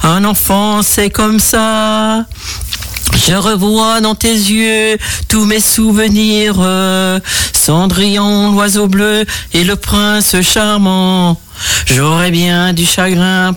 Un enfant, c'est comme ça. Je revois dans tes yeux tous mes souvenirs. Cendrillon, l'oiseau bleu et le prince charmant. J'aurais bien du chagrin